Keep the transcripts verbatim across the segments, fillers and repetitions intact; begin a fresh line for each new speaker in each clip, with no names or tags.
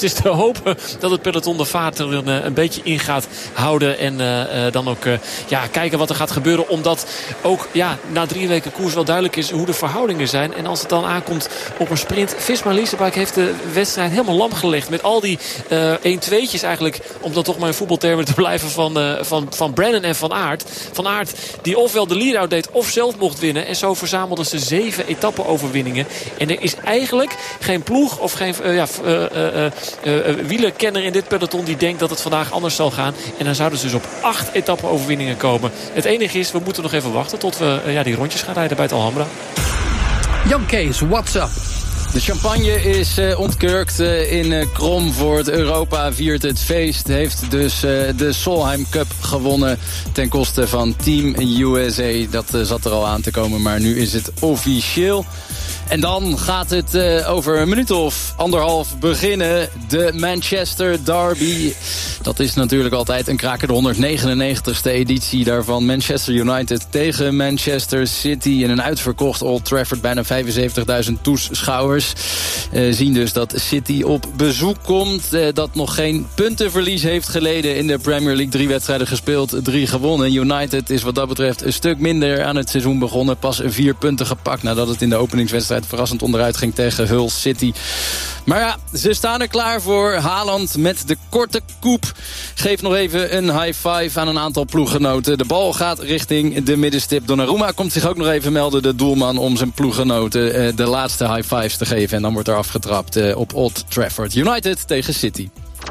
het is te hopen dat het peloton de vaart er een, een beetje in gaat houden. En uh, uh, dan ook uh, ja, kijken wat er gaat gebeuren. Omdat ook ja, na drie weken koers wel duidelijk is hoe de verhoudingen zijn. En als het dan aankomt op een sprint. Visma Leasebike heeft de wedstrijd helemaal lam gelegd. Met al die uh, een-tweetjes eigenlijk. Om dan toch maar in voetbaltermen te blijven van, uh, van, van Brennan en Van Aert. Van Aert die ofwel de lead-out deed of zelf mocht winnen. En zo verzamelden ze zeven etappe-overwinningen. En er is eigenlijk geen ploeg of geen uh, ja, uh, uh, uh, uh, wielerkenner in dit peloton die denkt dat het vandaag anders zal gaan. En dan zouden ze dus op acht etappe-overwinningen komen. Het enige is, we moeten nog even wachten tot we uh, ja, die rondjes gaan rijden bij het Alhambra.
Jan Kees, what's up?
De champagne is uh, ontkurkt uh, in uh, Kromvoort. Europa viert het feest. Heeft dus uh, de Solheim Cup gewonnen ten koste van Team U S A. Dat uh, zat er al aan te komen, maar nu is het officieel. En dan gaat het uh, over een minuut of anderhalf beginnen. De Manchester Derby. Dat is natuurlijk altijd een kraker. De honderdnegenennegentigste editie daarvan. Manchester United tegen Manchester City. In een uitverkocht Old Trafford. Bijna vijfenzeventigduizend toeschouwers. Uh, zien dus dat City op bezoek komt. Uh, dat nog geen puntenverlies heeft geleden in de Premier League. Drie wedstrijden gespeeld, drie gewonnen. United is wat dat betreft een stuk minder aan het seizoen begonnen. Pas vier punten gepakt nadat het in de openingswedstrijd verrassend onderuit ging tegen Hull City. Maar ja, ze staan er klaar voor. Haaland met de korte koep geeft nog even een high five aan een aantal ploeggenoten. De bal gaat richting de middenstip. Donnarumma komt zich ook nog even melden, de doelman, om zijn ploeggenoten de laatste high fives te geven. En dan wordt er afgetrapt op Old Trafford. United tegen City.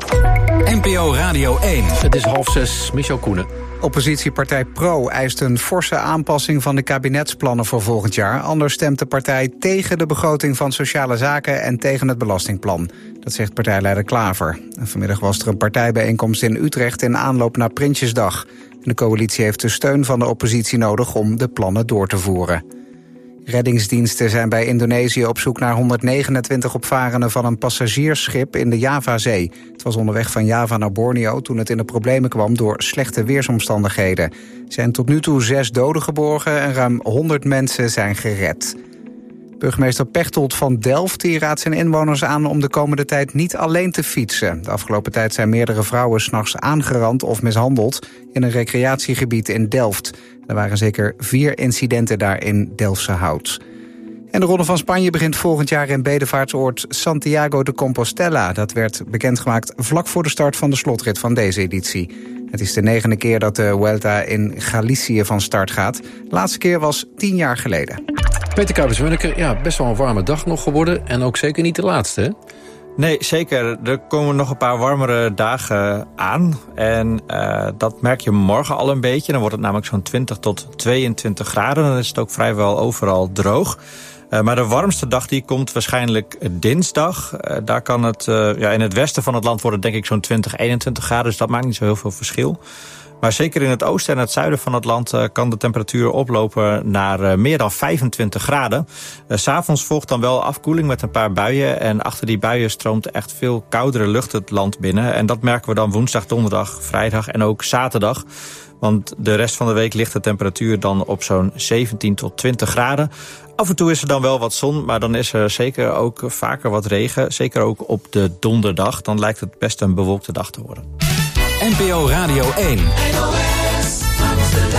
N P O Radio één.
Het is half zes, Michel Koenen.
Oppositiepartij Pro eist een forse aanpassing van de kabinetsplannen voor volgend jaar. Anders stemt de partij tegen de begroting van Sociale Zaken en tegen het belastingplan. Dat zegt partijleider Klaver. En vanmiddag was er een partijbijeenkomst in Utrecht in aanloop naar Prinsjesdag. En de coalitie heeft de steun van de oppositie nodig om de plannen door te voeren. Reddingsdiensten zijn bij Indonesië op zoek naar honderdnegenentwintig opvarenden van een passagiersschip in de Javazee. Het was onderweg van Java naar Borneo toen het in de problemen kwam door slechte weersomstandigheden. Er zijn tot nu toe zes doden geborgen en ruim honderd mensen zijn gered. Burgemeester Pechtold van Delft die raadt zijn inwoners aan om de komende tijd niet alleen te fietsen. De afgelopen tijd zijn meerdere vrouwen 's nachts aangerand of mishandeld in een recreatiegebied in Delft. Er waren zeker vier incidenten daar in Delftse Hout. En de Ronde van Spanje begint volgend jaar in bedevaartsoord Santiago de Compostela. Dat werd bekendgemaakt vlak voor de start van de slotrit van deze editie. Het is de negende keer dat de Vuelta in Galicië van start gaat. De laatste keer was tien jaar geleden.
Peter Kuipers-Munneke, ja, best wel een warme dag nog geworden. En ook zeker niet de laatste, hè?
Nee, zeker. Er komen nog een paar warmere dagen aan. En uh, dat merk je morgen al een beetje. Dan wordt het namelijk zo'n twintig tot tweeëntwintig graden. Dan is het ook vrijwel overal droog. Uh, maar de warmste dag die komt waarschijnlijk dinsdag. Uh, daar kan het, uh, ja, in het westen van het land worden denk ik zo'n twintig, eenentwintig graden. Dus dat maakt niet zo heel veel verschil. Maar zeker in het oosten en het zuiden van het land uh, kan de temperatuur oplopen naar uh, meer dan vijfentwintig graden. Uh, 's avonds volgt dan wel afkoeling met een paar buien. En achter die buien stroomt echt veel koudere lucht het land binnen. En dat merken we dan woensdag, donderdag, vrijdag en ook zaterdag. Want de rest van de week ligt de temperatuur dan op zo'n zeventien tot twintig graden. Af en toe is er dan wel wat zon, maar dan is er zeker ook vaker wat regen. Zeker ook op de donderdag. Dan lijkt het best een bewolkte dag te worden.
N P O Radio één.
N O S langs de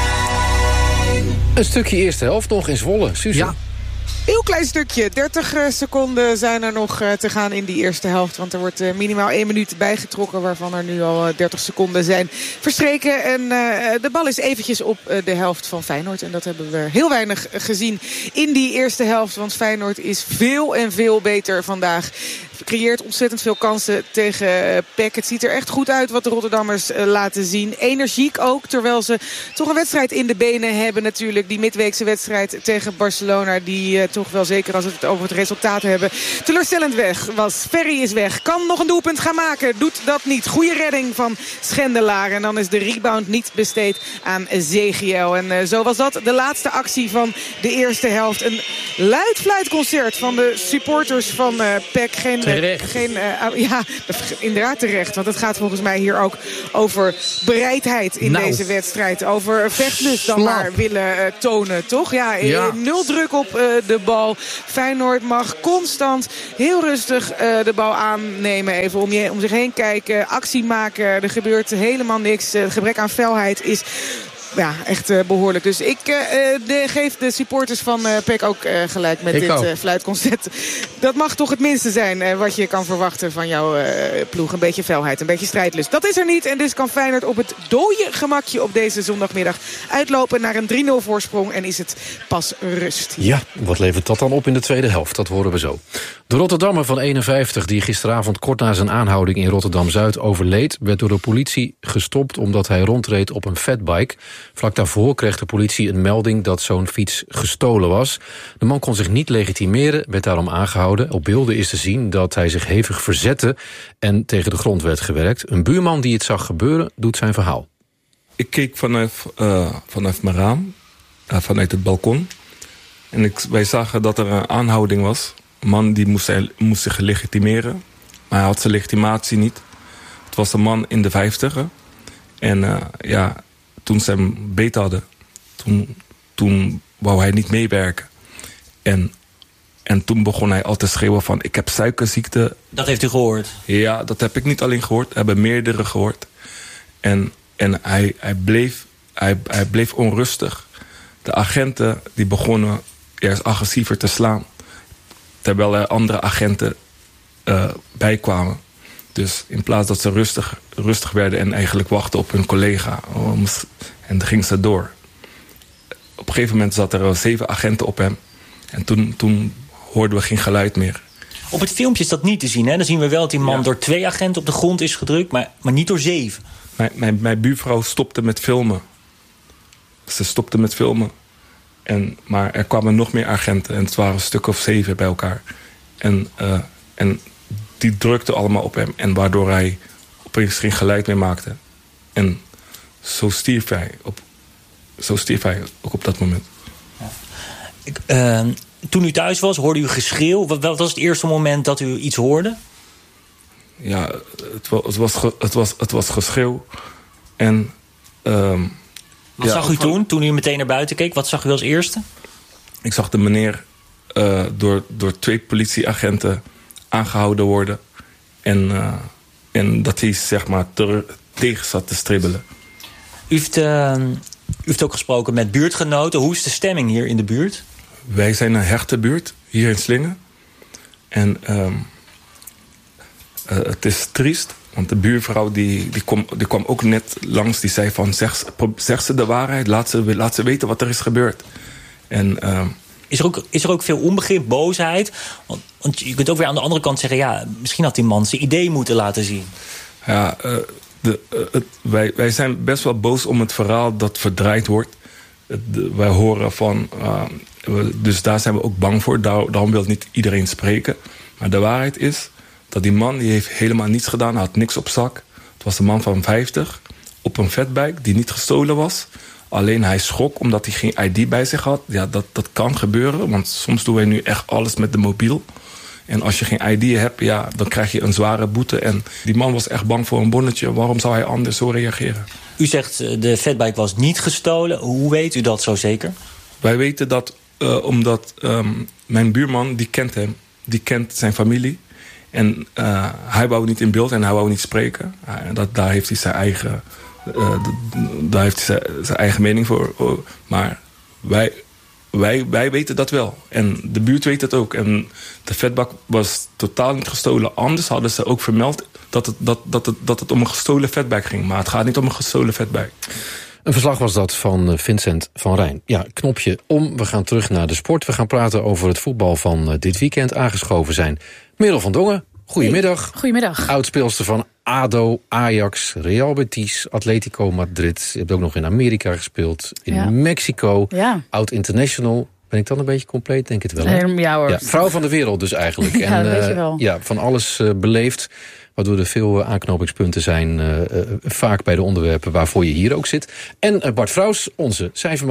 lijn.
Een stukje eerste helft nog in Zwolle. Suze.
Ja. Heel klein stukje. dertig seconden zijn er nog te gaan in die eerste helft. Want er wordt minimaal één minuut bijgetrokken. Waarvan er nu al dertig seconden zijn verstreken. En uh, de bal is eventjes op de helft van Feyenoord. En dat hebben we heel weinig gezien in die eerste helft. Want Feyenoord is veel en veel beter vandaag. Creëert ontzettend veel kansen tegen P E C. Het ziet er echt goed uit wat de Rotterdammers uh, laten zien. Energiek ook, terwijl ze toch een wedstrijd in de benen hebben natuurlijk. Die midweekse wedstrijd tegen Barcelona. Die uh, toch wel zeker als we het over het resultaat hebben teleurstellend weg was. Ferry is weg. Kan nog een doelpunt gaan maken. Doet dat niet. Goede redding van Schendelaar. En dan is de rebound niet besteed aan Ezekiel. En uh, zo was dat de laatste actie van de eerste helft. Een luid fluitconcert van de supporters van uh, P E C. Geen
Terecht.
geen, uh, ja, inderdaad terecht. Want het gaat volgens mij hier ook over bereidheid in
nou.
deze wedstrijd. Over vechtlust dan
Slap.
maar willen uh, tonen, toch? Ja,
Ja.
nul druk op uh, de bal. Feyenoord mag constant heel rustig uh, de bal aannemen. Even om, je, om zich heen kijken, actie maken. Er gebeurt helemaal niks. Het gebrek aan felheid is... Ja, echt uh, behoorlijk. Dus ik uh, de, geef de supporters van uh, P E C ook uh, gelijk met
Ik
dit
ook.
uh, fluitconcert. Dat mag toch het minste zijn uh, wat je kan verwachten van jouw uh, ploeg. Een beetje felheid, een beetje strijdlust. Dat is er niet en dus kan Feyenoord op het dode gemakje op deze zondagmiddag uitlopen naar een drie nul voorsprong. En is het pas rust.
Ja, wat levert dat dan op in de tweede helft? Dat horen we zo. De Rotterdammer van eenenvijftig, die gisteravond kort na zijn aanhouding in Rotterdam-Zuid overleed, werd door de politie gestopt omdat hij rondreed op een fatbike. Vlak daarvoor kreeg de politie een melding dat zo'n fiets gestolen was. De man kon zich niet legitimeren, werd daarom aangehouden. Op beelden is te zien dat hij zich hevig verzette en tegen de grond werd gewerkt. Een buurman die het zag gebeuren, doet zijn verhaal.
Ik keek vanaf, uh, vanaf mijn raam, uh, vanuit het balkon. En ik, wij zagen dat er een aanhouding was. Een man die moest, moest zich legitimeren, maar hij had zijn legitimatie niet. Het was een man in de vijftiger. En uh, ja... Toen ze hem beet hadden, toen, toen wou hij niet meewerken. En, en toen begon hij al te schreeuwen van, ik heb suikerziekte.
Dat heeft u gehoord?
Ja, dat heb ik niet alleen gehoord. Hebben meerdere gehoord. En, en hij, hij, bleef, hij, hij bleef onrustig. De agenten die begonnen eerst agressiever te slaan. Terwijl er andere agenten uh, bijkwamen. Dus in plaats dat ze rustig, rustig werden en eigenlijk wachten op hun collega. En dan ging ze door. Op een gegeven moment zat er zeven agenten op hem. En toen, toen hoorden we geen geluid meer.
Op het filmpje is dat niet te zien, hè? Dan zien we wel dat die man
Ja.
door twee agenten op de grond is gedrukt, maar, maar niet door zeven.
Mijn, mijn, mijn buurvrouw stopte met filmen. Ze stopte met filmen. En, maar er kwamen nog meer agenten. En het waren een stuk of zeven bij elkaar. En... Uh, en die drukte allemaal op hem. En waardoor hij opeens geen geluid meer maakte. En zo stierf hij. Op, zo stierf hij ook op dat moment.
Ja. Ik, uh, toen u thuis was, hoorde u geschreeuw. Wat, wat was het eerste moment dat u iets hoorde?
Ja, het was, het was, het was, het was geschreeuw. En... Um,
wat
ja,
zag u toen, toen u meteen naar buiten keek? Wat zag u als eerste?
Ik zag de meneer uh, door, door twee politieagenten aangehouden worden. En, uh, en dat hij zeg maar ter, tegen zat te stribbelen.
U heeft, uh, u heeft ook gesproken met buurtgenoten. Hoe is de stemming hier in de buurt?
Wij zijn een hechte buurt hier in Slingen. En um, uh, het is triest. Want de buurvrouw die, die, kom, die kwam ook net langs. Die zei van zeg, zeg ze de waarheid. Laat ze, laat ze weten wat er is gebeurd. En... Um,
Is er, ook, is er ook veel onbegrip, boosheid? Want, want je kunt ook weer aan de andere kant zeggen... ja, misschien had die man zijn idee moeten laten zien.
Ja, uh, de, uh, het, wij, wij zijn best wel boos om het verhaal dat verdraaid wordt. De, wij horen van... Uh, we, dus daar zijn we ook bang voor. Daar, daarom wil niet iedereen spreken. Maar de waarheid is dat die man die heeft helemaal niets gedaan. Hij had niks op zak. Het was een man van vijftig op een fatbike die niet gestolen was... Alleen hij schrok omdat hij geen I D bij zich had. Ja, dat, dat kan gebeuren, want soms doen wij nu echt alles met de mobiel. En als je geen I D hebt, ja, dan krijg je een zware boete. En die man was echt bang voor een bonnetje. Waarom zou hij anders zo reageren?
U zegt de fatbike was niet gestolen. Hoe weet u dat zo zeker?
Wij weten dat uh, omdat um, mijn buurman, die kent hem. Die kent zijn familie. En uh, hij wou niet in beeld en hij wou niet spreken. Uh, dat, daar heeft hij zijn eigen... Uh, daar heeft hij zijn eigen mening voor. Maar wij, wij, wij weten dat wel. En de buurt weet het ook. En de vetbak was totaal niet gestolen. Anders hadden ze ook vermeld dat het, dat, dat het, dat het om een gestolen vetbak ging. Maar het gaat niet om een gestolen vetbak.
Een verslag was dat van Vincent van Rijn. Ja, knopje om. We gaan terug naar de sport. We gaan praten over het voetbal van dit weekend. Aangeschoven zijn Merel van Dongen. Goedemiddag.
Hey, goedemiddag.
Oudspeelster van A D O, Ajax, Real Betis, Atletico Madrid. Je hebt ook nog in Amerika gespeeld, in ja. Mexico.
Ja.
Oud-international. Ben ik dan een beetje compleet? Denk het wel. Hè?
Ja, hoor.
Ja, vrouw van de wereld dus eigenlijk.
Ja,
en,
dat weet je
uh,
wel.
Ja, van alles uh, beleefd. Waardoor er veel aanknopingspunten zijn. Uh, uh, vaak bij de onderwerpen waarvoor je hier ook zit. En uh, Bart Vrouws, onze cijferman.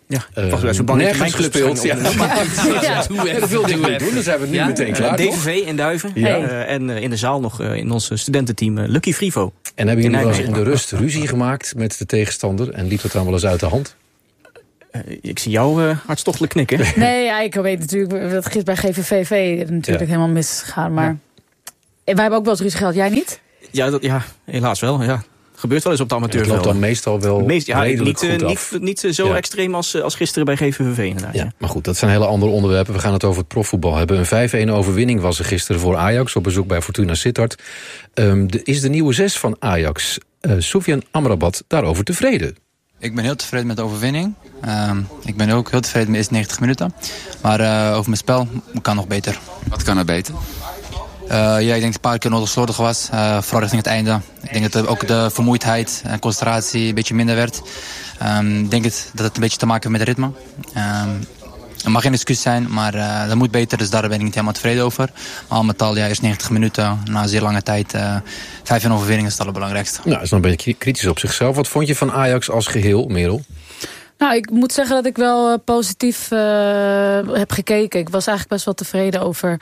Ja,
Uh,
was best wel bang
nergens gespeeld. Ja, ja.
ja.
ja. Dat wilde ik niet doen, dan zijn we nu ja. meteen klaar.
D V V in Duiven. Ja. Uh, en uh, in de zaal nog uh, in ons studententeam uh, Lucky Frivo.
En hebben jullie wel eens in de rust ruzie gemaakt met de tegenstander? En liep het dan wel eens uit de hand?
Uh, ik zie jou uh, hartstochtelijk knikken.
Nee, ja, ik weet natuurlijk dat gisteren bij G V V V natuurlijk ja. helemaal misgegaan. Maar ja. wij hebben ook wel eens ruzie gehad. Jij niet?
Ja, dat, ja helaas wel. Ja. Gebeurt wel eens op de amateurveld.
Het loopt dan meestal wel Meest, ja, redelijk
niet,
goed
uh,
af.
Niet, niet zo ja. extreem als, als gisteren bij G V V V inderdaad.
Ja, maar goed, dat zijn hele andere onderwerpen. We gaan het over het profvoetbal hebben. Een vijf-een overwinning was er gisteren voor Ajax op bezoek bij Fortuna Sittard. Um, de, is de nieuwe zes van Ajax, uh, Soufiane Amrabat, daarover tevreden?
Ik ben heel tevreden met de overwinning. Um, ik ben ook heel tevreden met de eerste negentig minuten. Maar uh, over mijn spel kan nog beter.
Wat kan er beter?
Uh, ja, ik denk dat het een paar keer nodig slordig was. Uh, vooral richting het einde. Ik denk dat ook de vermoeidheid en concentratie een beetje minder werd. Um, ik denk het, dat het een beetje te maken heeft met het ritme. Um, het mag geen excuus zijn, maar uh, dat moet beter. Dus daar ben ik niet helemaal tevreden over. Maar al met al, ja, eerst negentig minuten, na een zeer lange tijd. Uh, vijf en overwinningen is het allerbelangrijkste.
Nou, dat is nog een beetje kritisch op zichzelf. Wat vond je van Ajax als geheel, Merel?
Nou, ik moet zeggen dat ik wel uh, positief uh, heb gekeken. Ik was eigenlijk best wel tevreden over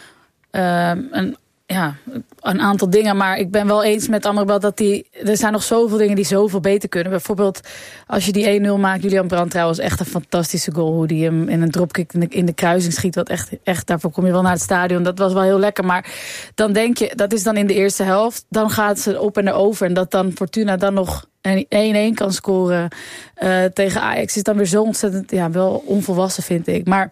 uh, een, ja, een aantal dingen. Maar ik ben wel eens met Amrabat dat die, er zijn nog zoveel dingen die zoveel beter kunnen. Bijvoorbeeld als je die één nul maakt. Julian Brandt trouwens echt een fantastische goal. Hoe die hem in een dropkick in de, in de kruising schiet. Wat echt, echt, daarvoor kom je wel naar het stadion. Dat was wel heel lekker. Maar dan denk je, dat is dan in de eerste helft. Dan gaat ze op en erover. En dat dan Fortuna dan nog één-één kan scoren uh, tegen Ajax. Is dan weer zo ontzettend, ja, wel onvolwassen, vind ik. Maar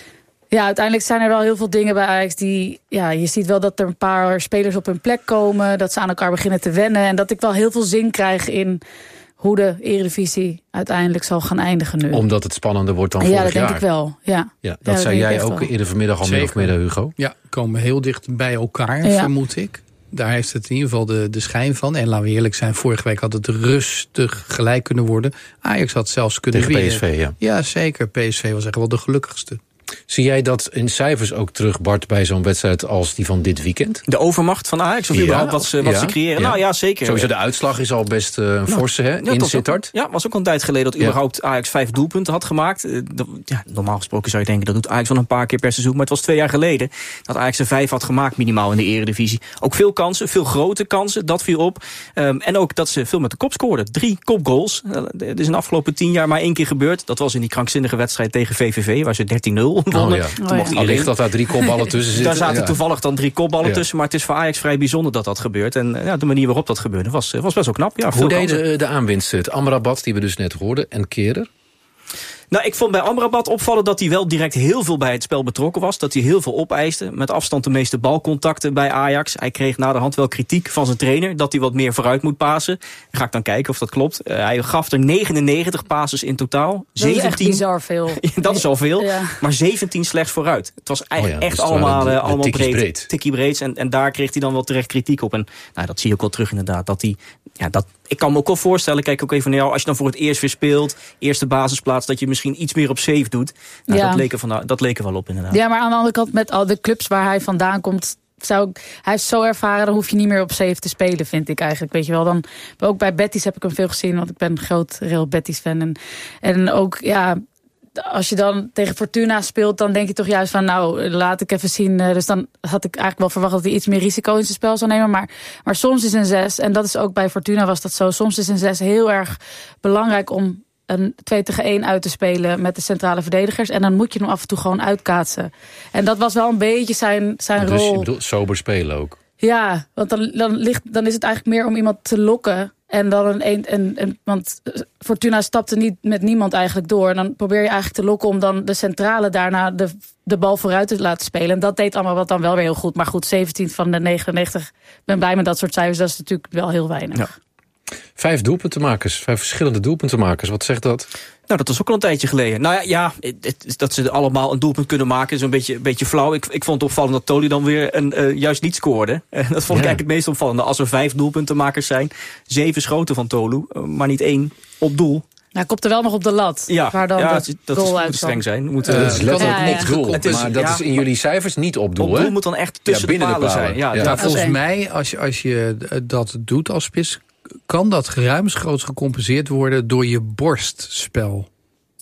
ja, uiteindelijk zijn er wel heel veel dingen bij Ajax die, ja, je ziet wel dat er een paar spelers op hun plek komen, dat ze aan elkaar beginnen te wennen en dat ik wel heel veel zin krijg in hoe de Eredivisie uiteindelijk zal gaan eindigen nu.
Omdat het spannender wordt dan vorig jaar.
Ja, dat denk ik wel. Ja,
ja, dat, ja, dat zei jij ook eerder vanmiddag al min of meer, Hugo.
Ja, komen heel dicht bij elkaar, ja. vermoed ik. Daar heeft het in ieder geval de, de schijn van. En laten we eerlijk zijn, vorige week had het rustig gelijk kunnen worden. Ajax had zelfs kunnen
tegen
winnen.
P S V, ja.
Ja, zeker. P S V was echt wel de gelukkigste.
Zie jij dat in cijfers ook terug, Bart, bij zo'n wedstrijd als die van dit weekend?
De overmacht van Ajax, of ja, überhaupt wat ze, wat ja, ze creëren? Ja. Nou ja, zeker.
Sowieso de uitslag is al best uh, een forse, hè, ja, in Sittard.
Ja, was ook al een tijd geleden dat ja. überhaupt Ajax vijf doelpunten had gemaakt. Uh, dat, ja, normaal gesproken zou je denken, dat doet Ajax wel een paar keer per seizoen. Maar het was twee jaar geleden dat Ajax er vijf had gemaakt, minimaal in de Eredivisie. Ook veel kansen, veel grote kansen, dat viel op. Um, en ook dat ze veel met de kop scoorden. Drie kopgoals. Uh, dat is in de afgelopen tien jaar maar één keer gebeurd. Dat was in die krankzinnige wedstrijd tegen V V V, waar ze dertien nul wonnen.
Oh, ja. Oh, ja. Al ligt dat daar drie kopballen tussen zitten.
Daar zaten
ja.
toevallig dan drie kopballen ja. tussen. Maar het is voor Ajax vrij bijzonder dat dat gebeurt. En ja, de manier waarop dat gebeurde was, was best wel knap. Ja,
hoe deden de, de aanwinsten het? Amrabat, die we dus net hoorden, en Kehrer?
Nou, ik vond bij Amrabat opvallen dat hij wel direct heel veel bij het spel betrokken was. Dat hij heel veel opeiste. Met afstand de meeste balcontacten bij Ajax. Hij kreeg na de hand wel kritiek van zijn trainer dat hij wat meer vooruit moet pasen. Dan ga ik dan kijken of dat klopt. Uh, hij gaf er negenennegentig passes in totaal.
Dat
zeventien,
is echt bizar veel.
Dat is al veel. Ja. Maar zeventien slechts vooruit. Het was eigenlijk oh ja, echt dus allemaal, uh, allemaal breed. breed. Tikkie breed. En, en daar kreeg hij dan wel terecht kritiek op. En nou, dat zie je ook wel terug inderdaad. Dat hij, ja, dat, ik kan me ook wel voorstellen, kijk ook even naar jou, als je dan voor het eerst weer speelt, eerste basisplaats, dat je misschien iets meer op safe doet. Nou, ja. dat, leek er van, dat leek er wel op inderdaad.
Ja, maar aan de andere kant, met al de clubs waar hij vandaan komt, zou ik, hij is zo ervaren, dan hoef je niet meer op safe te spelen, vind ik eigenlijk. Weet je wel, dan ook bij Betis heb ik hem veel gezien, want ik ben een groot Real Betis fan. En, en ook, ja, als je dan tegen Fortuna speelt, dan denk je toch juist van, nou, laat ik even zien. Dus dan had ik eigenlijk wel verwacht dat hij iets meer risico in zijn spel zou nemen. Maar, maar soms is een zes, en dat is ook bij Fortuna was dat zo, soms is een zes heel erg belangrijk om een twee tegen één uit te spelen met de centrale verdedigers. En dan moet je hem af en toe gewoon uitkaatsen. En dat was wel een beetje zijn, zijn
dus,
rol.
Je bedoelt sober spelen ook?
Ja, want dan, dan, ligt, dan is het eigenlijk meer om iemand te lokken. En dan een, een, een, een, want Fortuna stapte niet met niemand eigenlijk door. En dan probeer je eigenlijk te lokken om dan de centrale daarna de, de bal vooruit te laten spelen. En dat deed allemaal wat dan wel weer heel goed. Maar goed, zeventien van de negenennegentig. Ik ben blij met dat soort cijfers. Dat is natuurlijk wel heel weinig. Ja.
Vijf doelpuntenmakers, vijf verschillende doelpuntenmakers. Wat zegt dat?
Nou, dat was ook al een tijdje geleden. Nou ja, ja het, dat ze allemaal een doelpunt kunnen maken is een beetje, een beetje flauw. Ik, ik vond het opvallend dat Toli dan weer een, uh, juist niet scoorde. Uh, dat vond ja. ik eigenlijk het meest opvallende. Als er vijf doelpuntenmakers zijn, zeven schoten van Tolu, uh, maar niet één op doel.
Hij kopte wel nog op de lat.
Ja,
waar dan
ja
dat,
dat
goal
is, moet streng zijn. Moet,
uh,
uh,
het is letterlijk ja, ja, ja. op doel.
Het is,
maar dat
ja,
is in jullie cijfers niet op doel.
Op doel
hè?
moet dan echt tussen ja, de palen, de palen zijn. Ja,
ja. Ja, volgens mij, als je, als je dat doet als spits, kan dat ruimschoots gecompenseerd worden door je borstspel.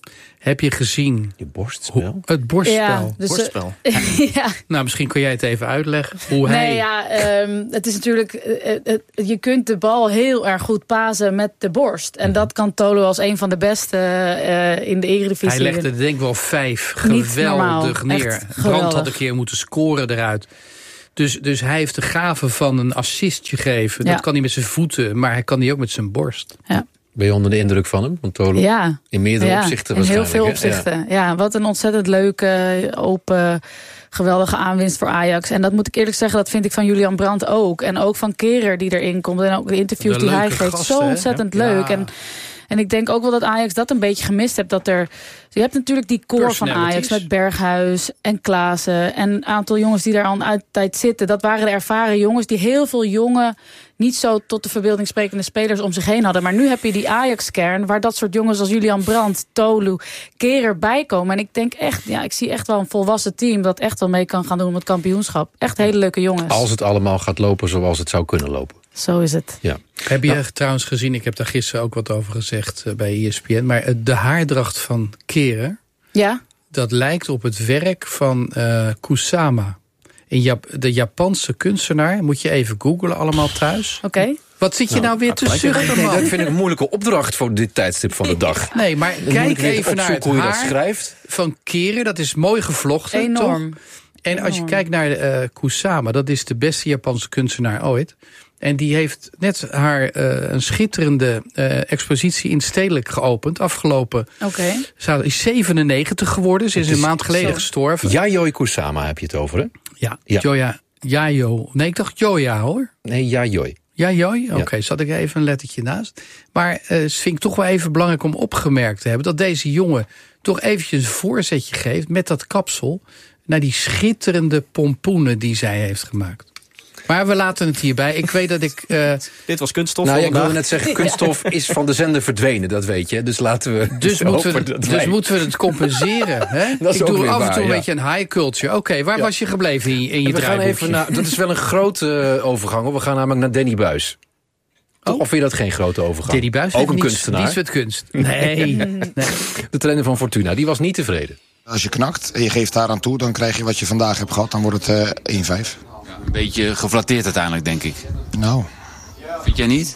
Heb je gezien...
Je borstspel?
Hoe, het borstspel.
Ja, dus,
borstspel.
Uh, ja.
Nou, misschien kun jij het even uitleggen. Hoe
nee,
hij...
ja, um, het is natuurlijk... Uh, het, je kunt de bal heel erg goed pasen met de borst. En dat kan Tolu als een van de beste uh, in de Eredivisie.
Hij legde denk ik wel vijf geweldig neer. Brandt had een keer moeten scoren eruit. Dus, dus hij heeft de gave van een assist gegeven. Ja. Dat kan hij met zijn voeten, maar hij kan die ook met zijn borst.
Ja.
Ben je onder de indruk van hem? Van Tolu?
Ja.
In meerdere
ja,
opzichten
in
waarschijnlijk.
heel veel opzichten. Ja. ja, wat een ontzettend leuke, open, geweldige aanwinst voor Ajax. En dat moet ik eerlijk zeggen, dat vind ik van Julian Brandt ook. En ook van Kerer die erin komt. En ook de interviews de die hij geeft. Gasten, zo ontzettend hè? leuk. Ja. En, en ik denk ook wel dat Ajax dat een beetje gemist heeft. Dat er, je hebt natuurlijk die core van Ajax met Berghuis en Klaassen. En een aantal jongens die daar al een tijd zitten. Dat waren de ervaren jongens die heel veel jonge, niet zo tot de verbeelding sprekende spelers om zich heen hadden. Maar nu heb je die Ajax-kern, waar dat soort jongens als Julian Brandt, Tolu, Kerer bij komen. En ik denk echt, ja, ik zie echt wel een volwassen team dat echt wel mee kan gaan doen om het kampioenschap. Echt hele leuke jongens.
Als het allemaal gaat lopen zoals het zou kunnen lopen.
Zo is het.
Ja.
Heb je nou, trouwens gezien, ik heb daar gisteren ook wat over gezegd uh, bij E S P N... maar uh, de haardracht van Kerer,
ja?
dat lijkt op het werk van uh, Kusama. In Jap- de Japanse kunstenaar, moet je even googlen allemaal thuis.
Oké. Okay.
Wat zit je nou, nou weer te zuchten,
nee, dat vind ik een moeilijke opdracht voor dit tijdstip van de dag.
Nee, maar
dan
kijk even naar het
hoe je
haar
dat schrijft.
Van Kerer, dat is mooi gevlochten.
Enorm.
Toch? En als je kijkt naar uh, Kusama, dat is de beste Japanse kunstenaar ooit. En die heeft net haar uh, een schitterende uh, expositie in Stedelijk geopend. Afgelopen.
Oké.
Ze is zevenennegentig geworden. Ze is, is een maand geleden zo. gestorven.
Yayoi Kusama heb je het over, hè?
Ja. ja. Joya. Yayo. Nee, ik dacht Joya, hoor.
Nee, Yayoi.
Yayoi? Oké, okay, ja. Zat ik even een lettertje naast. Maar uh, het vind ik toch wel even belangrijk om opgemerkt te hebben... dat deze jongen toch eventjes een voorzetje geeft met dat kapsel... naar die schitterende pompoenen die zij heeft gemaakt. Maar we laten het hierbij. Ik weet dat ik... Uh...
Dit was kunststof.
Nou, ja, ik wilde net zeggen, kunststof is van de zender verdwenen, dat weet je. Dus laten we...
Dus, moeten we, dus wij... moeten we het compenseren. Hè?
Dat is
ik doe af en toe
waar,
een
ja.
beetje een high culture. Oké, okay, waar ja. was je gebleven in, in je
we
draaiboekje?
Gaan even naar, dat is wel een grote uh, overgang. We gaan namelijk naar Danny Buis. Oh. Of vind je dat geen grote overgang?
Danny Buis
ook een
niets,
kunstenaar.
Niets met kunst. Nee. nee.
De trainer van Fortuna, die was niet tevreden.
Als je knakt en je geeft daar aan toe, dan krijg je wat je vandaag hebt gehad. Dan wordt het uh, één vijf.
Een beetje geflatteerd uiteindelijk, denk ik.
Nou.
Vind jij niet?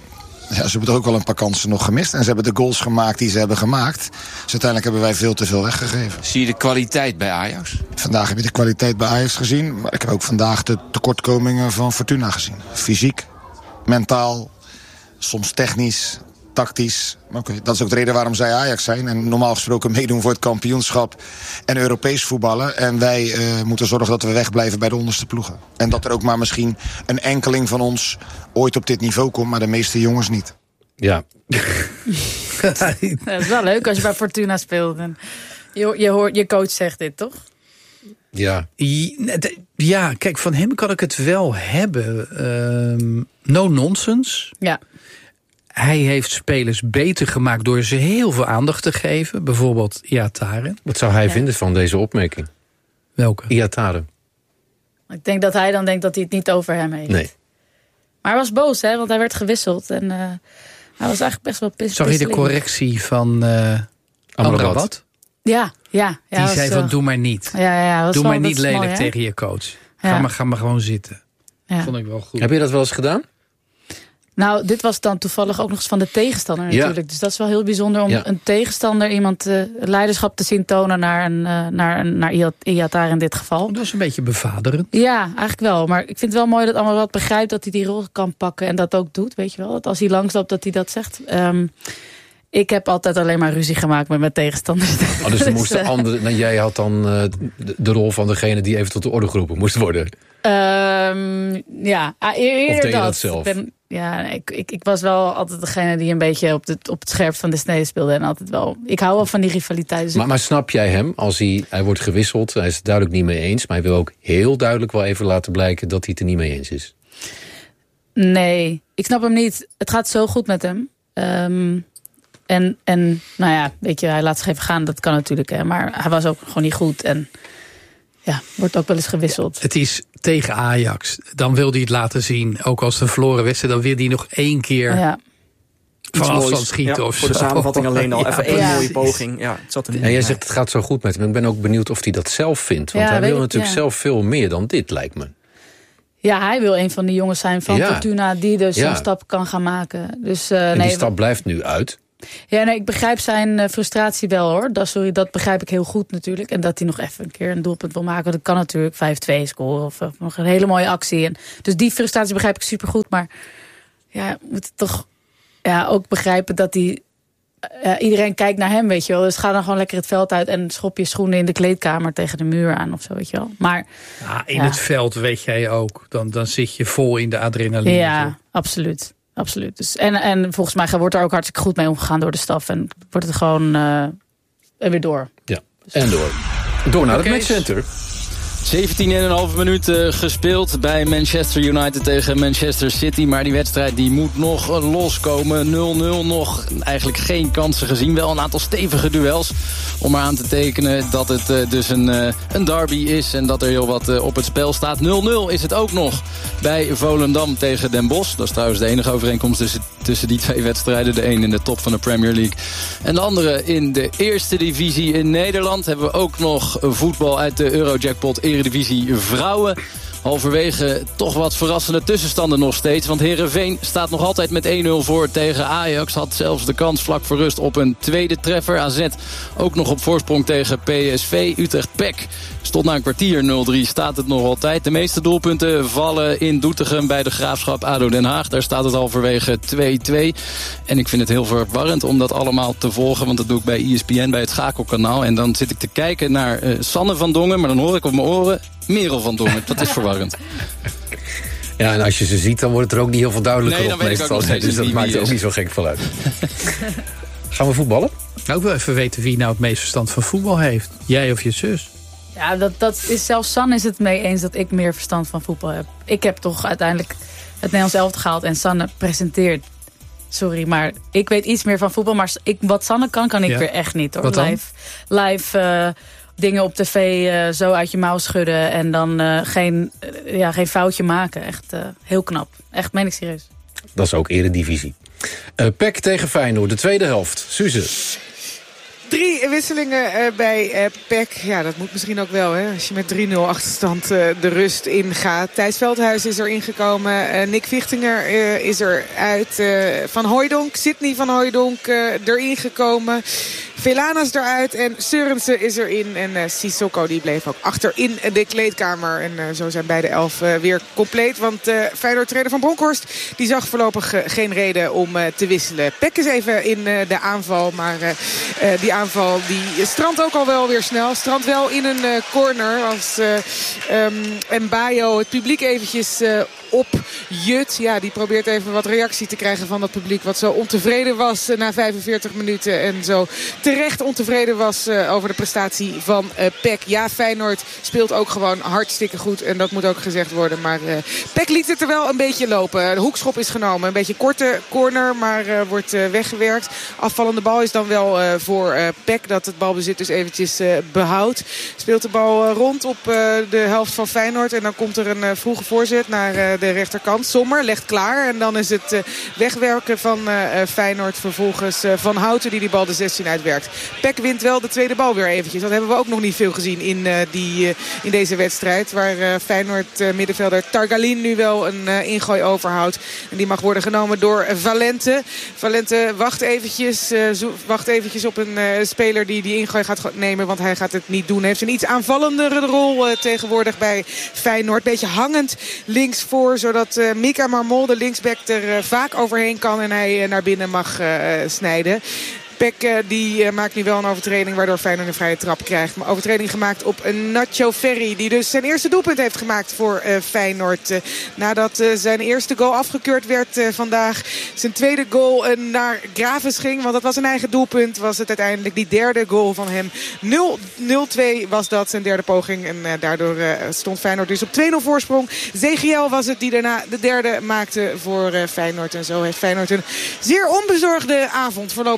Ja, ze hebben er ook wel een paar kansen nog gemist. En ze hebben de goals gemaakt die ze hebben gemaakt. Dus uiteindelijk hebben wij veel te veel weggegeven.
Zie je de kwaliteit bij Ajax?
Vandaag heb je de kwaliteit bij Ajax gezien. Maar ik heb ook vandaag de tekortkomingen van Fortuna gezien. Fysiek, mentaal, soms technisch, tactisch. Okay, dat is ook de reden waarom zij Ajax zijn. En normaal gesproken meedoen voor het kampioenschap en Europees voetballen. En wij uh, moeten zorgen dat we wegblijven bij de onderste ploegen. En dat er ook maar misschien een enkeling van ons ooit op dit niveau komt, maar de meeste jongens niet.
Ja.
Dat is wel leuk als je bij Fortuna speelt. En je, je, hoort, je coach zegt dit, toch?
Ja.
Ja, kijk, van hem kan ik het wel hebben. Uh, no nonsense.
Ja.
Hij heeft spelers beter gemaakt door ze heel veel aandacht te geven. Bijvoorbeeld Iataren.
Wat zou hij ja. vinden van deze opmerking?
Welke?
Iataren.
Ik denk dat hij dan denkt dat hij het niet over hem heeft.
Nee.
Maar hij was boos, hè, want hij werd gewisseld. En uh, hij was eigenlijk best wel pissig.
Zag je de correctie van uh, Amrabat?
Ja, ja. ja
Die
was,
zei van,
uh,
doe maar niet.
Ja, ja, was
doe
wel,
maar niet lelijk
mooi,
tegen je coach. Ga,
ja.
maar, ga maar gewoon zitten.
Ja.
Vond ik wel goed.
Heb je dat wel eens gedaan?
Nou, dit was dan toevallig ook nog eens van de tegenstander natuurlijk. Ja. Dus dat is wel heel bijzonder om ja. een tegenstander, iemand uh, leiderschap te zien tonen naar, een, uh, naar, een, naar Iataren in dit geval.
Dat is een beetje bevaderend.
Ja, eigenlijk wel. Maar ik vind het wel mooi dat allemaal wat begrijpt dat hij die rol kan pakken en dat ook doet, weet je wel. Dat als hij langsloopt dat hij dat zegt. Um, ik heb altijd alleen maar ruzie gemaakt met mijn tegenstanders.
Oh, dus er moesten uh, andere, nou, jij had dan uh, de, de rol van degene die even tot de orde geroepen moest worden.
Um, ja, eerder
of deed je
dat.
dat zelf?
Ik ben, ja, ik, ik, ik was wel altijd degene die een beetje op, de, op het scherpst van de snede speelde. En altijd wel, ik hou wel van die rivaliteit. Dus
maar, maar snap jij hem, als hij, hij wordt gewisseld, hij is het duidelijk niet mee eens, maar hij wil ook heel duidelijk wel even laten blijken dat hij het er niet mee eens is?
Nee, ik snap hem niet. Het gaat zo goed met hem. Um, en, en nou ja, weet je, hij laat zich even gaan, dat kan natuurlijk. Hè, maar hij was ook gewoon niet goed en ja, wordt ook wel eens gewisseld.
Het is tegen Ajax. Dan wil hij het laten zien. Ook als het een verloren wedstrijd, dan wil hij nog één keer.
Ja.
iets
Van afstand
moois.
schieten
Ja,
of
voor de
zo.
samenvatting alleen al.
Ja,
Even één
ja.
mooie poging. Ja, het zat er niet
En jij
bij.
zegt het gaat zo goed met hem. Ik ben ook benieuwd of hij dat zelf vindt. Want
Ja,
hij
weet
wil
ik,
natuurlijk
ja.
zelf veel meer dan dit, lijkt me.
Ja, hij wil een van die jongens zijn van
Ja.
Fortuna die dus
Ja.
zo'n stap kan gaan maken. Dus, uh,
En
nee,
die stap blijft nu uit.
Ja, nee, ik begrijp zijn uh, frustratie wel hoor. Dat, sorry, dat begrijp ik heel goed natuurlijk. En dat hij nog even een keer een doelpunt wil maken. Dat kan natuurlijk vijf twee scoren of, of nog een hele mooie actie. En dus die frustratie begrijp ik supergoed. Maar ja, we moeten toch ja, ook begrijpen dat hij... Ja, iedereen kijkt naar hem, weet je wel. Dus ga dan gewoon lekker het veld uit en schop je schoenen in de kleedkamer tegen de muur aan of zo, weet je wel. Maar
Ja, in
ja.
het veld weet jij ook. Dan, dan zit je vol in de adrenaline.
Ja, absoluut. absoluut. Dus, en, en volgens mij wordt er ook hartstikke goed mee omgegaan door de staf. En wordt het gewoon uh, en weer door.
Ja, en door. Door naar
Okay.
het matchcenter.
zeventien komma vijf minuten gespeeld bij Manchester United tegen Manchester City. Maar die wedstrijd die moet nog loskomen. nul nul nog eigenlijk geen kansen gezien. Wel een aantal stevige duels. Om maar aan te tekenen dat het uh, dus een, uh, een derby is. En dat er heel wat uh, op het spel staat. nul nul is het ook nog bij Volendam tegen Den Bosch. Dat is trouwens de enige overeenkomst tussen, tussen die twee wedstrijden. De een in de top van de Premier League. En de andere in de eerste divisie in Nederland. Hebben we ook nog voetbal uit de Eurojackpot Eredivisie Vrouwen. Halverwege toch wat verrassende tussenstanden nog steeds. Want Heerenveen staat nog altijd met één nul voor tegen Ajax. Had zelfs de kans vlak voor rust op een tweede treffer. A Z ook nog op voorsprong tegen P S V. Utrecht P E C stond na een kwartier nul drie. Staat het nog altijd. De meeste doelpunten vallen in Doetinchem bij de Graafschap A D O Den Haag. Daar staat het halverwege twee twee. En ik vind het heel verwarrend om dat allemaal te volgen. Want dat doe ik bij E S P N, bij het Schakelkanaal. En dan zit ik te kijken naar uh, Sanne van Dongen. Maar dan hoor ik op mijn oren Merel van Dongen. Dat is verwarrend.
Ja, en als je ze ziet, dan wordt het er ook niet heel veel duidelijker
Nee,
op
dan weet ik ook
meestal.
nog
Nee,
steeds
dus dat
niet
maakt
wie
er ook
is.
niet zo gek van uit. Gaan we voetballen?
Nou, ik wil even weten wie nou het meest verstand van voetbal heeft. Jij of je zus?
Ja, dat, dat is zelfs San is het mee eens dat ik meer verstand van voetbal heb. Ik heb toch uiteindelijk het Nederlands elftal gehaald en Sanne presenteert. Sorry, maar ik weet iets meer van voetbal. Maar ik, wat Sanne kan, kan ik
Ja.
weer echt niet hoor.
Wat dan?
Live, live uh, dingen op tv uh, zo uit je mouw schudden en dan uh, geen, uh, ja, geen foutje maken. Echt uh, heel knap. Echt, meen ik serieus.
Dat is ook eredivisie. Uh, P E C tegen Feyenoord, de tweede helft. Suze.
Drie wisselingen uh, bij uh, P E C. Ja, dat moet misschien ook wel, hè. Als je met drie nul achterstand uh, de rust ingaat. Thijs Veldhuis is er ingekomen. Uh, Nick Vichtinger uh, is er uit. Uh, Van Hooijdonk, Sidney Van Hooijdonk uh, erin gekomen. Velanas eruit en Sørensen is erin. En uh, Sissoko die bleef ook achter in de kleedkamer. En uh, zo zijn beide elf uh, weer compleet. Want uh, Feyenoord-trainer Van Bronckhorst die zag voorlopig uh, geen reden om uh, te wisselen. P E C is even in uh, de aanval, maar uh, uh, die aanval die strandt ook al wel weer snel. Strandt wel in een uh, corner als uh, um, Mbayo het publiek eventjes uh, op Jut. Ja, die probeert even wat reactie te krijgen van dat publiek wat zo ontevreden was uh, na vijfenveertig minuten. En zo terecht ontevreden was uh, over de prestatie van uh, P E C. Ja, Feyenoord speelt ook gewoon hartstikke goed. En dat moet ook gezegd worden. Maar uh, P E C liet het er wel een beetje lopen. De hoekschop is genomen. Een beetje korte corner, maar uh, wordt uh, weggewerkt. Afvallende bal is dan wel uh, voor uh, P E C dat het balbezit dus eventjes uh, behoudt. Speelt de bal uh, rond op uh, de helft van Feyenoord. En dan komt er een uh, vroege voorzet naar uh, de rechterkant. Sommer legt klaar. En dan is het uh, wegwerken van uh, Feyenoord. Vervolgens uh, Van Houten die die bal de zestien uitwerkt. P E C wint wel de tweede bal weer eventjes. Dat hebben we ook nog niet veel gezien in, uh, die, uh, in deze wedstrijd. Waar uh, Feyenoord uh, middenvelder Targalin nu wel een uh, ingooi overhoudt. En die mag worden genomen door Valente. Valente wacht eventjes, uh, zo, wacht eventjes op een uh, speler die die ingooi gaat nemen. Want hij gaat het niet doen. Hij heeft een iets aanvallendere rol uh, tegenwoordig bij Feyenoord. Beetje hangend links voor. Zodat uh, Mika Marmol, de linksback, er uh, vaak overheen kan. En hij uh, naar binnen mag uh, snijden. P E C uh, die uh, maakt nu wel een overtreding waardoor Feyenoord een vrije trap krijgt. Maar overtreding gemaakt op een Nacho Ferry. Die dus zijn eerste doelpunt heeft gemaakt voor uh, Feyenoord. Uh, nadat uh, zijn eerste goal afgekeurd werd uh, vandaag. Zijn tweede goal uh, naar Graves ging. Want dat was een eigen doelpunt. Was het uiteindelijk die derde goal van hem. nul twee was dat zijn derde poging. En uh, daardoor uh, stond Feyenoord dus op twee nul voorsprong. Zegiel was het die daarna de derde maakte voor uh, Feyenoord. En zo heeft Feyenoord een zeer onbezorgde avond voorlopig in ieder geval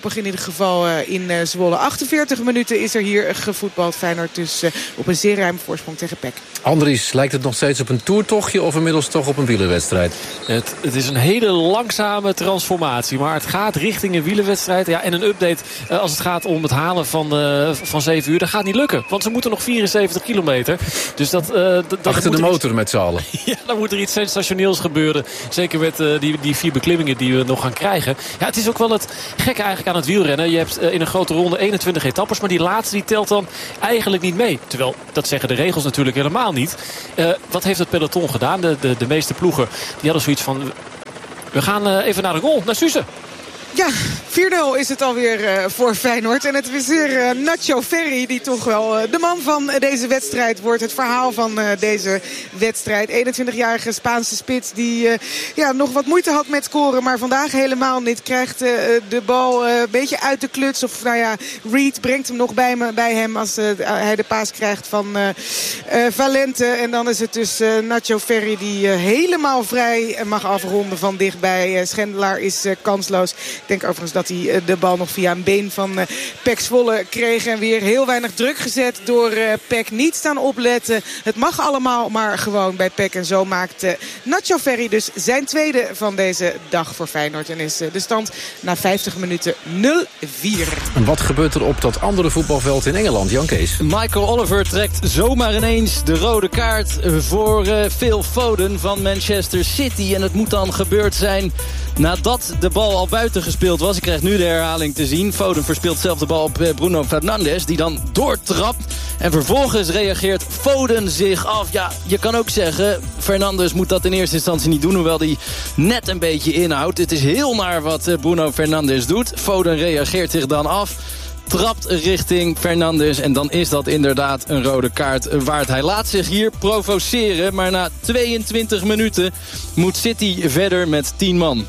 geval uh, in uh, Zwolle. achtenveertig minuten is er hier gevoetbald. Feyenoord dus uh, op een zeer ruime voorsprong tegen P E C.
Andries, lijkt het nog steeds op een toertochtje of inmiddels toch op een wielerwedstrijd?
Het, het is een hele langzame transformatie. Maar het gaat richting een wielerwedstrijd. Ja, en een update uh, als het gaat om het halen van, uh, van zeven uur. Dat gaat niet lukken. Want ze moeten nog vierenzeventig kilometer. Dus dat, uh, dat,
Achter de motor iets, met z'n allen.
Ja, dan moet er iets sensationeels gebeuren. Zeker met uh, die, die vier beklimmingen die we nog gaan krijgen. Ja, het is ook wel het gekke eigenlijk aan het wielrennen. Je hebt uh, in een grote ronde eenentwintig etappes. Maar die laatste die telt dan eigenlijk niet mee. Terwijl, dat zeggen de regels natuurlijk helemaal niet. Uh, wat heeft het peloton gedaan? De, de, de meeste ploegen die hadden zoiets van... We gaan uh, even naar de goal, naar Suze.
Ja, vier nul is het alweer uh, voor Feyenoord. En het is weer uh, Nacho Ferri die toch wel uh, de man van uh, deze wedstrijd wordt. Het verhaal van uh, deze wedstrijd. eenentwintigjarige Spaanse spits die uh, ja, nog wat moeite had met scoren. Maar vandaag helemaal niet. Krijgt uh, de bal uh, een beetje uit de kluts. Of nou ja, Reed brengt hem nog bij, me, bij hem als uh, hij de paas krijgt van uh, uh, Valente. En dan is het dus uh, Nacho Ferri die uh, helemaal vrij mag afronden van dichtbij. Uh, Schendelaar is uh, kansloos. Ik denk overigens dat hij de bal nog via een been van P E C Zwolle kreeg. En weer heel weinig druk gezet door P E C. Niet staan opletten. Het mag allemaal maar gewoon bij P E C. En zo maakt Nacho Ferri dus zijn tweede van deze dag voor Feyenoord. En is de stand na vijftig minuten nul vier.
En wat gebeurt er op dat andere voetbalveld in Engeland, Jan Kees?
Michael Oliver trekt zomaar ineens de rode kaart voor uh, Phil Foden van Manchester City. En het moet dan gebeurd zijn nadat de bal al buiten gespeeld was. Ik krijg nu de herhaling te zien. Foden verspeelt zelf de bal op Bruno Fernandes, die dan doortrapt. En vervolgens reageert Foden zich af. Ja, je kan ook zeggen, Fernandes moet dat in eerste instantie niet doen, hoewel hij net een beetje inhoudt. Het is heel naar wat Bruno Fernandes doet. Foden reageert zich dan af, trapt richting Fernandes. En dan is dat inderdaad een rode kaart waard. Hij laat zich hier provoceren, maar na tweeëntwintig minuten moet City verder met tien man.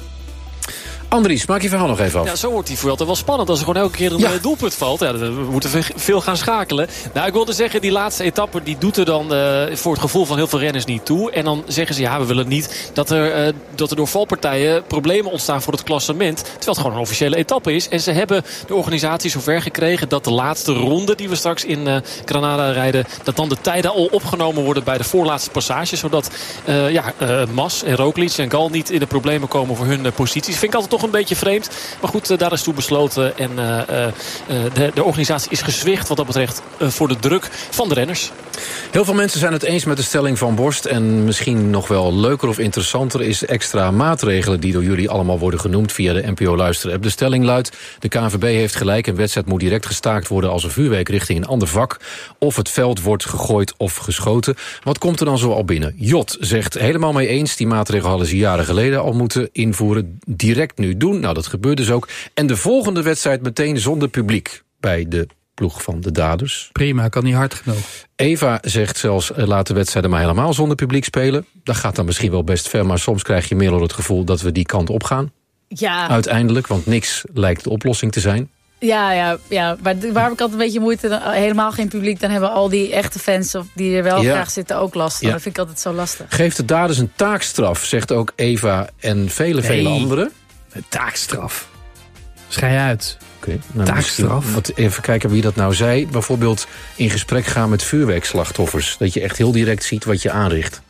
Andries, maak je verhaal nog even af.
Ja, zo wordt die Vuelta wel spannend als er gewoon elke keer een ja. doelpunt valt. Ja, we moeten veel gaan schakelen. Nou, ik wilde zeggen, die laatste etappe die doet er dan uh, voor het gevoel van heel veel renners niet toe. En dan zeggen ze, ja, we willen niet dat er, uh, dat er door valpartijen problemen ontstaan voor het klassement. Terwijl het gewoon een officiële etappe is. En ze hebben de organisatie zover gekregen dat de laatste ronde die we straks in uh, Granada rijden, dat dan de tijden al opgenomen worden bij de voorlaatste passage. Zodat uh, ja, uh, Mas en Roglic en Gal niet in de problemen komen voor hun uh, posities. Vind ik altijd toch een beetje vreemd. Maar goed, uh, daar is toe besloten. En uh, uh, de, de organisatie is gezwicht wat dat betreft uh, voor de druk van de renners.
Heel veel mensen zijn het eens met de stelling van Borst. En misschien nog wel leuker of interessanter is de extra maatregelen die door jullie allemaal worden genoemd via de N P O Luister-app. De stelling luidt, de K N V B heeft gelijk. Een wedstrijd moet direct gestaakt worden als een vuurwerk richting een ander vak. Of het veld wordt gegooid of geschoten. Wat komt er dan zo al binnen? Jot zegt helemaal mee eens. Die maatregel hadden ze jaren geleden al moeten invoeren. Direct nu doen. Nou, dat gebeurt dus ook. En de volgende wedstrijd meteen zonder publiek bij de ploeg van de daders.
Prima, kan niet hard genoeg.
Eva zegt zelfs, laat de wedstrijden maar helemaal zonder publiek spelen. Dat gaat dan misschien wel best ver, maar soms krijg je meer het gevoel dat we die kant op gaan.
Ja.
Uiteindelijk, want niks lijkt de oplossing te zijn.
Ja, ja, ja. Maar waar heb ik altijd een beetje moeite, dan, helemaal geen publiek, dan hebben al die echte fans of die er wel ja. graag zitten ook last. Ja. Dat vind ik altijd zo lastig.
Geeft de daders een taakstraf, zegt ook Eva en vele, nee. vele anderen.
Een taakstraf. Schij uit.
Okay, nou taakstraf. Wat, even kijken wie dat nou zei. Bijvoorbeeld in gesprek gaan met vuurwerkslachtoffers. Dat je echt heel direct ziet wat je aanricht.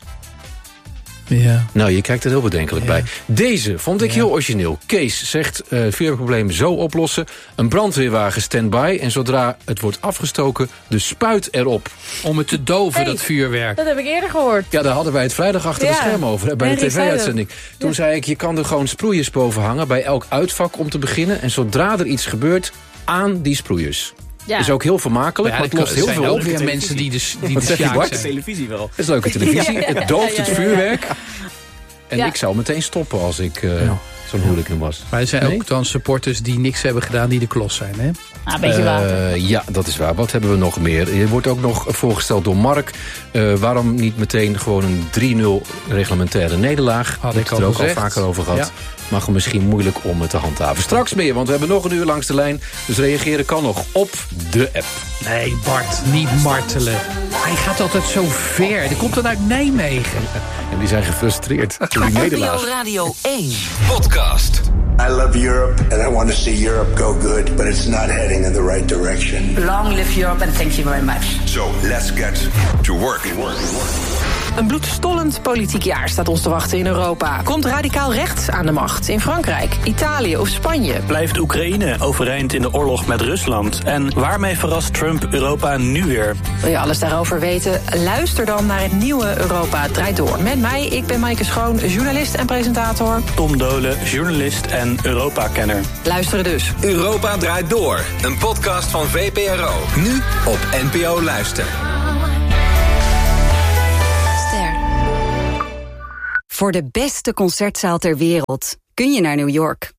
Ja.
Nou, je kijkt er heel bedenkelijk ja. bij. Deze vond ik ja. heel origineel. Kees zegt, uh, vuurwerkprobleem zo oplossen. Een brandweerwagen stand-by. En zodra het wordt afgestoken, de spuit erop.
Om het te doven, hey, dat vuurwerk.
Dat heb ik eerder gehoord.
Ja, daar hadden wij het vrijdag achter ja. de scherm over. Bij de tv-uitzending. Toen ja. zei ik, je kan er gewoon sproeiers boven hangen. Bij elk uitvak om te beginnen. En zodra er iets gebeurt, aan die sproeiers. Ja. Is ook heel vermakelijk, ja, maar het lost heel veel op.
Er zijn mensen die de, die de sjaak zijn.
Televisie wel.
Het is leuke televisie. Ja, ja, ja, het dooft ja, ja, ja, ja. het vuurwerk. En ja. ik zou meteen stoppen als ik uh, ja. zo'n hooligan was.
Maar er zijn nee? ook dan supporters die niks hebben gedaan die de klos zijn, hè?
Ah, een beetje uh, water.
Ja, dat is waar. Wat hebben we nog meer? Er wordt ook nog voorgesteld door Mark. Uh, waarom niet meteen gewoon een drie nul reglementaire nederlaag? Had ik het er ook gezegd. al vaker over gehad. Ja. Mag er misschien moeilijk om te handhaven. Straks meer, want we hebben nog een uur langs de lijn. Dus reageren kan nog op de app.
Nee, Bart, niet martelen. Hij gaat altijd zo ver. Die komt dan uit Nijmegen.
En die zijn gefrustreerd door die nederlaag.
N P O Radio één.
Podcast.
I love Europe and I want to see Europe go good, but it's not heading in the right direction.
Long live Europe and thank you very much.
So let's get to work.
Een bloedstollend politiek jaar staat ons te wachten in Europa. Komt radicaal rechts aan de macht in Frankrijk, Italië of Spanje?
Blijft Oekraïne overeind in de oorlog met Rusland? En waarmee verrast Trump Europa nu weer?
Wil je alles daarover weten? Luister dan naar het nieuwe Europa Draait Door. Met mij, ik ben Maaike Schoon, journalist en presentator.
Tom Dolen, journalist en Europa-kenner.
Luisteren dus.
Europa Draait Door. Een podcast van V P R O. Nu op N P O Luister.
Voor de beste concertzaal ter wereld kun je naar New York.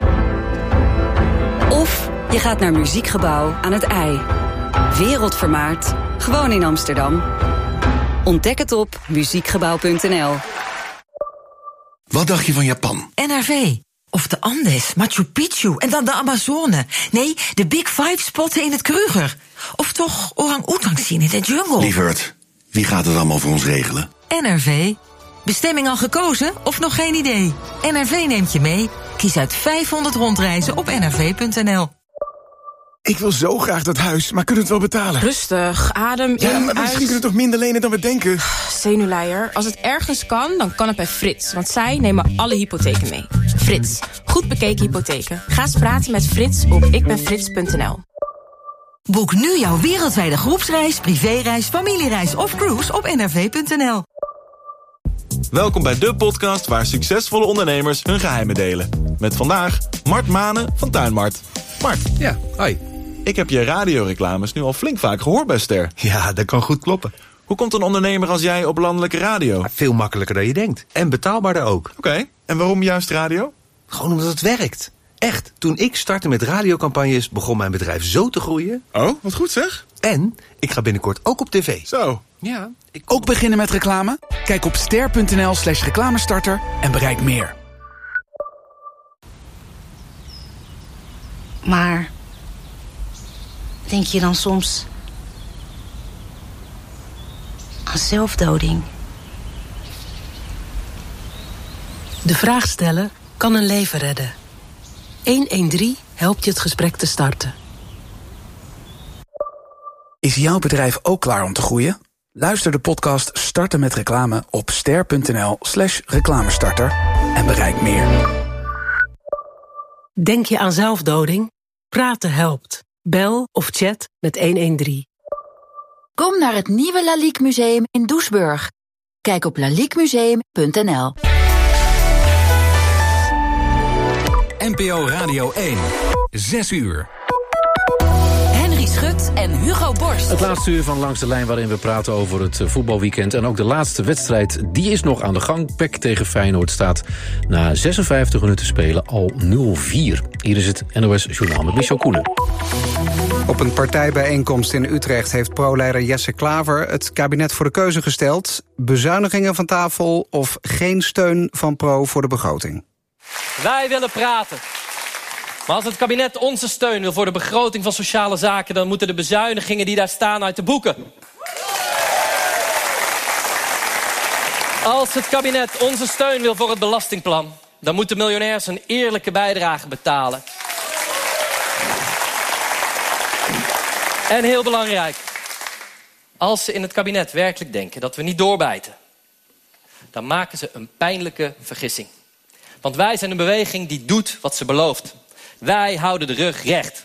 Of je gaat naar Muziekgebouw aan het IJ. Wereldvermaard, gewoon in Amsterdam. Ontdek het op muziekgebouw punt n l.
Wat dacht je van Japan?
N R V. Of de Andes, Machu Picchu en dan de Amazone. Nee, de Big Five spotten in het Kruger. Of toch orang-oetang zien in de jungle.
Lieverd, wie gaat het allemaal voor ons regelen?
N R V. Bestemming al gekozen of nog geen idee? N R V neemt je mee. Kies uit vijfhonderd rondreizen op n r v punt n l.
Ik wil zo graag dat huis, maar kunnen we het wel betalen?
Rustig, adem in,
Ja, maar misschien
uit.
kunnen we toch minder lenen dan we denken?
Zenuwleier. Als het ergens kan, dan kan het bij Frits. Want zij nemen alle hypotheken mee. Frits, goed bekeken hypotheken. Ga eens praten met Frits op ik ben frits punt n l.
Boek nu jouw wereldwijde groepsreis, privéreis, familiereis of cruise op n r v punt n l.
Welkom bij de podcast waar succesvolle ondernemers hun geheimen delen. Met vandaag Mart Manen van Tuinmart. Mart.
Ja, hoi.
Ik heb je radioreclames nu al flink vaak gehoord bij Ster.
Ja, dat kan goed kloppen.
Hoe komt een ondernemer als jij op landelijke radio?
Veel makkelijker dan je denkt. En betaalbaarder ook.
Oké, okay. En waarom juist radio?
Gewoon omdat het werkt. Echt, toen ik startte met radiocampagnes begon mijn bedrijf zo te groeien.
Oh, wat goed zeg.
En ik ga binnenkort ook op tv.
Zo.
Ja. Ik...
Ook beginnen met reclame? Kijk op ster punt n l slash reclamestarter en bereik meer.
Maar denk je dan soms aan zelfdoding?
De vraag stellen kan een leven redden. honderddertien helpt je het gesprek te starten.
Is jouw bedrijf ook klaar om te groeien? Luister de podcast Starten met Reclame op ster punt n l slash reclamestarter en bereik meer.
Denk je aan zelfdoding? Praten helpt. Bel of chat met honderddertien.
Kom naar het nieuwe Lalique Museum in Doesburg. Kijk op lalique museum punt n l.
N P O Radio één. Zes uur.
Henry Schut en Hugo Borst.
Het laatste uur van Langs de Lijn waarin we praten over het voetbalweekend. En ook de laatste wedstrijd, die is nog aan de gang. P E C tegen Feyenoord staat na zesenvijftig minuten spelen al nul vier. Hier is het N O S Journaal met Michel Koenen.
Op een partijbijeenkomst in Utrecht heeft pro-leider Jesse Klaver het kabinet voor de keuze gesteld: bezuinigingen van tafel of geen steun van pro voor de begroting.
Wij willen praten. Maar als het kabinet onze steun wil voor de begroting van sociale zaken, dan moeten de bezuinigingen die daar staan uit de boeken. Als het kabinet onze steun wil voor het belastingplan, dan moeten miljonairs een eerlijke bijdrage betalen. En heel belangrijk, als ze in het kabinet werkelijk denken dat we niet doorbijten, dan maken ze een pijnlijke vergissing. Want wij zijn een beweging die doet wat ze belooft. Wij houden de rug recht.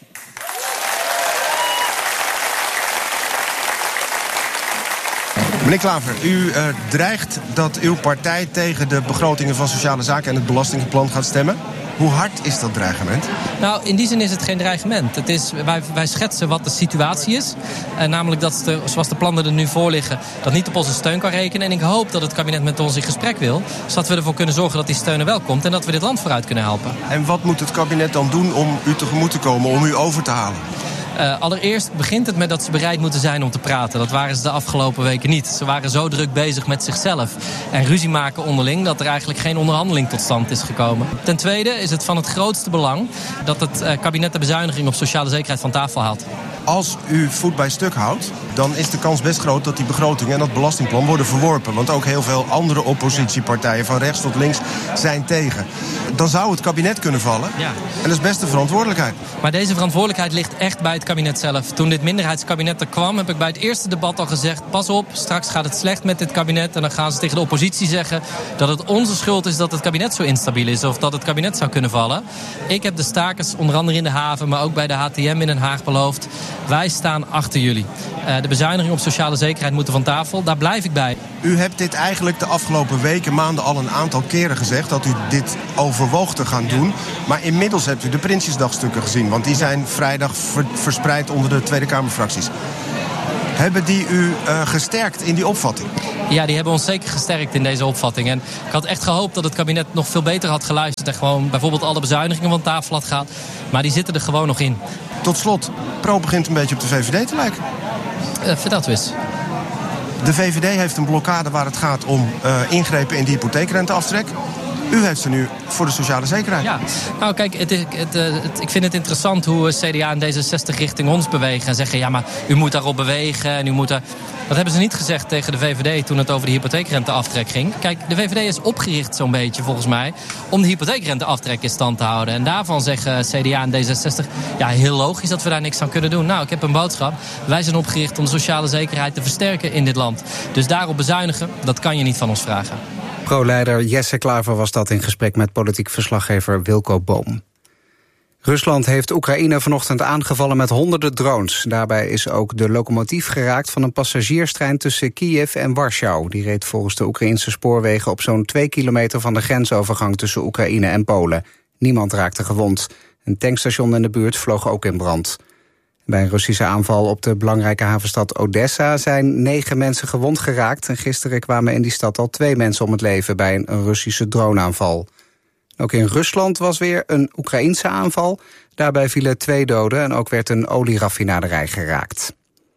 Meneer Klaver, u uh, dreigt dat uw partij tegen de begrotingen van sociale zaken en het belastingplan gaat stemmen. Hoe hard is dat dreigement?
Nou, in die zin is het geen dreigement. Het is, wij, wij schetsen wat de situatie is. Uh, namelijk dat, de, zoals de plannen er nu voor liggen, dat niet op onze steun kan rekenen. En ik hoop dat het kabinet met ons in gesprek wil, zodat we ervoor kunnen zorgen dat die steun er wel komt en dat we dit land vooruit kunnen helpen.
En wat moet het kabinet dan doen om u tegemoet te komen, om u over te halen?
Uh, allereerst begint het met dat ze bereid moeten zijn om te praten. Dat waren ze de afgelopen weken niet. Ze waren zo druk bezig met zichzelf en ruzie maken onderling dat er eigenlijk geen onderhandeling tot stand is gekomen. Ten tweede is het van het grootste belang dat het uh, kabinet de bezuiniging op sociale zekerheid van tafel haalt.
Als u voet bij stuk houdt, dan is de kans best groot dat die begroting en dat belastingplan worden verworpen. Want ook heel veel andere oppositiepartijen, van rechts tot links, zijn tegen. Dan zou het kabinet kunnen vallen. Ja. En dat is best de verantwoordelijkheid.
Maar deze verantwoordelijkheid ligt echt bij het kabinet zelf. Toen dit minderheidskabinet er kwam, heb ik bij het eerste debat al gezegd, pas op, straks gaat het slecht met dit kabinet. En dan gaan ze tegen de oppositie zeggen dat het onze schuld is dat het kabinet zo instabiel is. Of dat het kabinet zou kunnen vallen. Ik heb de stakers, onder andere in de haven, maar ook bij de H T M in Den Haag beloofd. Wij staan achter jullie. Uh, de bezuinigingen op sociale zekerheid moeten van tafel. Daar blijf ik bij.
U hebt dit eigenlijk de afgelopen weken, maanden al een aantal keren gezegd, dat u dit overwoog te gaan doen. Maar inmiddels hebt u de Prinsjesdagstukken gezien. Want die zijn vrijdag ver- verspreid onder de Tweede Kamerfracties. Hebben die u uh, gesterkt in die opvatting?
Ja, die hebben ons zeker gesterkt in deze opvatting. En ik had echt gehoopt dat het kabinet nog veel beter had geluisterd en gewoon bijvoorbeeld alle bezuinigingen van tafel had gehad. Maar die zitten er gewoon nog in.
Tot slot, Pro begint een beetje op de V V D te lijken.
Uh, vertel het eens.
De V V D heeft een blokkade waar het gaat om uh, ingrepen in de hypotheekrenteaftrek. U heeft ze nu voor de sociale zekerheid.
Ja, nou kijk, het is, het, het, ik vind het interessant hoe C D A en D zesenzestig richting ons bewegen. En zeggen, ja, maar u moet daarop bewegen en u moet daar... Dat hebben ze niet gezegd tegen de V V D toen het over de hypotheekrenteaftrek ging. Kijk, de V V D is opgericht zo'n beetje, volgens mij, om de hypotheekrenteaftrek in stand te houden. En daarvan zeggen C D A en D zesenzestig, ja, heel logisch dat we daar niks aan kunnen doen. Nou, ik heb een boodschap. Wij zijn opgericht om de sociale zekerheid te versterken in dit land. Dus daarop bezuinigen, dat kan je niet van ons vragen.
Pro-leider Jesse Klaver was dat in gesprek met politiek verslaggever Wilco Boom. Rusland heeft Oekraïne vanochtend aangevallen met honderden drones. Daarbij is ook de locomotief geraakt van een passagierstrein tussen Kiev en Warschau. Die reed volgens de Oekraïnse spoorwegen op zo'n twee kilometer van de grensovergang tussen Oekraïne en Polen. Niemand raakte gewond. Een tankstation in de buurt vloog ook in brand. Bij een Russische aanval op de belangrijke havenstad Odessa zijn negen mensen gewond geraakt. En gisteren kwamen in die stad al twee mensen om het leven bij een Russische droneaanval. Ook in Rusland was weer een Oekraïense aanval. Daarbij vielen twee doden en ook werd een olieraffinaderij geraakt.